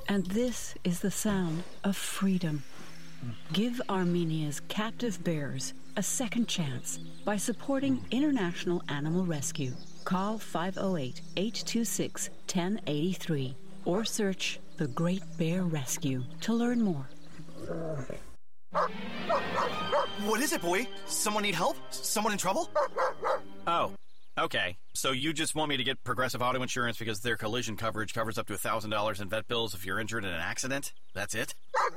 And this is the sound of freedom. Give Armenia's captive bears a second chance by supporting International Animal Rescue. Call 508-826-1083 or search The Great Bear Rescue to learn more. What is it, boy? Someone need help? Someone in trouble? Oh, okay. So you just want me to get Progressive Auto Insurance because their collision coverage covers up to $1,000 in vet bills if you're injured in an accident? That's it?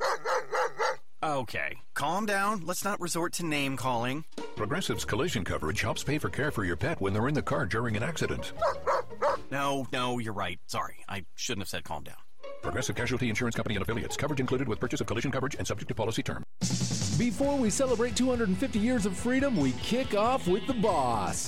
Okay. Calm down. Let's not resort to name calling. Progressive's collision coverage helps pay for care for your pet when they're in the car during an accident. No, you're right. Sorry. I shouldn't have said calm down. Progressive Casualty Insurance Company and Affiliates. Coverage included with purchase of collision coverage and subject to policy term. Before we celebrate 250 years of freedom, we kick off with the boss.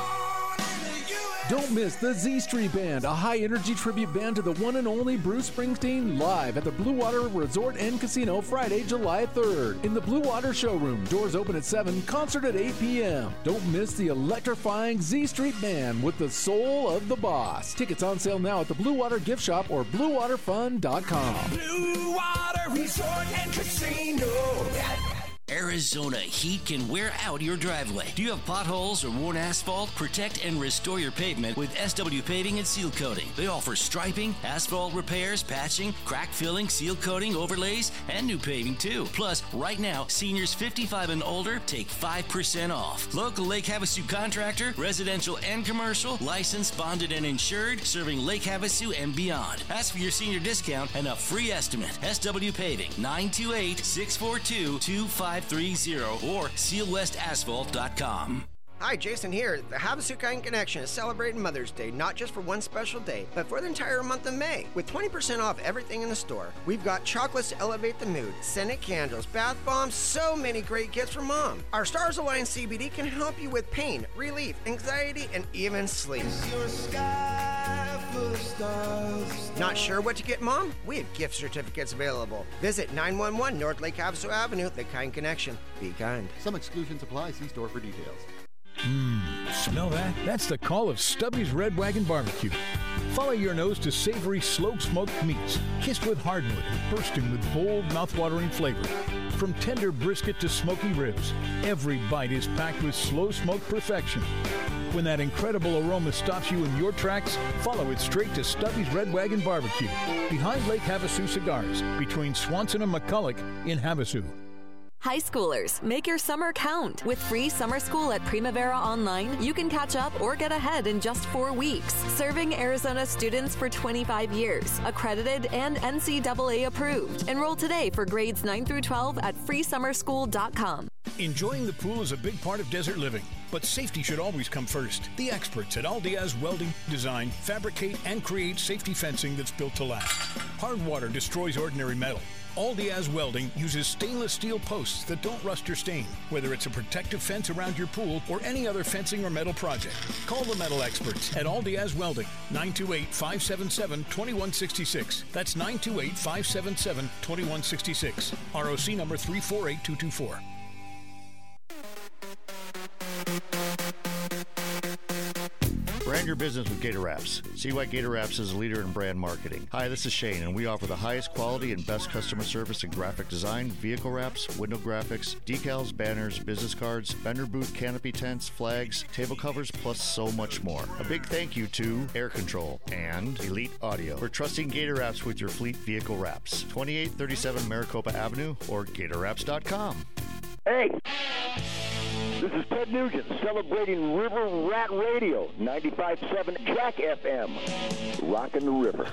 Don't miss the Z Street Band, a high-energy tribute band to the one and only Bruce Springsteen, live at the Blue Water Resort and Casino Friday, July 3rd. In the Blue Water Showroom, doors open at 7, concert at 8 p.m. Don't miss the electrifying Z Street Band with the soul of the boss. Tickets on sale now at the Blue Water Gift Shop or BlueWaterFun.com. Blue Water Resort and Casino. Arizona heat can wear out your driveway. Do you have potholes or worn asphalt? Protect and restore your pavement with SW Paving and Seal Coating. They offer striping, asphalt repairs, patching, crack filling, seal coating, overlays, and new paving too. Plus, right now, seniors 55 and older take 5% off. Local Lake Havasu contractor, residential and commercial, licensed, bonded, and insured, serving Lake Havasu and beyond. Ask for your senior discount and a free estimate. SW Paving, 928-642-2530 or sealwestasphalt.com. Hi, Jason here. The Havasu Kind Connection is celebrating Mother's Day, not just for one special day, but for the entire month of May. With 20% off everything in the store. We've got chocolates to elevate the mood, scented candles, bath bombs, so many great gifts for Mom. Our Stars Align CBD can help you with pain, relief, anxiety, and even sleep. Not sure what to get, Mom? We have gift certificates available. Visit 911 North Lake Havasu Avenue, The Kind Connection. Be kind. Some exclusions apply. See store for details. Smell that? That's the call of Stubby's Red Wagon Barbecue. Follow your nose to savory slow-smoked meats, kissed with hardwood, bursting with bold, mouth-watering flavor. From tender brisket to smoky ribs, every bite is packed with slow-smoked perfection. When that incredible aroma stops you in your tracks, follow it straight to Stubby's Red Wagon Barbecue, behind Lake Havasu Cigars, between Swanson and McCulloch in Havasu. High schoolers, make your summer count. With free summer school at Primavera Online, you can catch up or get ahead in just 4 weeks. Serving Arizona students for 25 years. Accredited and NCAA approved. Enroll today for grades 9 through 12 at freesummerschool.com. Enjoying the pool is a big part of desert living, but safety should always come first. The experts at Al Diaz Welding design, fabricate, and create safety fencing that's built to last. Hard water destroys ordinary metal. Al Diaz Welding uses stainless steel posts that don't rust or stain, whether it's a protective fence around your pool or any other fencing or metal project. Call the metal experts at Al Diaz Welding, 928-577-2166. That's 928-577-2166. ROC number 348224. Brand your business with Gator Wraps. See why Gator Wraps is a leader in brand marketing. Hi, this is Shane, and we offer the highest quality and best customer service in graphic design, vehicle wraps, window graphics, decals, banners, business cards, vendor booth canopy tents, flags, table covers, plus so much more. A big thank you to Air Control and Elite Audio for trusting Gator Wraps with your fleet vehicle wraps. 2837 Maricopa Avenue or GatorWraps.com. Hey! This is Ted Nugent celebrating River Rat Radio, 95.7 Jack FM, rockin' the river.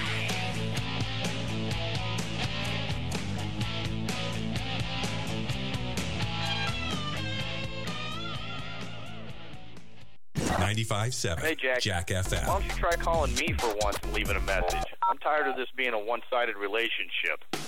Hey, Jack FM. Why don't you try calling me for once and leaving a message? I'm tired of this being a one-sided relationship.